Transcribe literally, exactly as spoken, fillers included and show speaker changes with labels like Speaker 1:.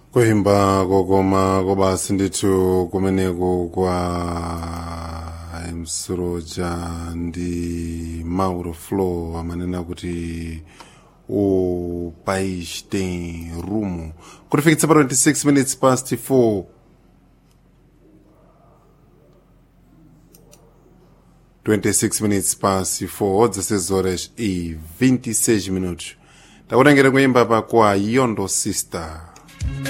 Speaker 1: kuimba kokoma kobasi ndithu kumeneko kwa msuroja ndi Mauro Flow amanena kuti o país tem rumo. Kurifikitsa pa twenty-six minutes past four. twenty-six minutes past four, dezesseis horas e vinte e seis minutos. Takutengera kuimba pa kwa Yondo Sister.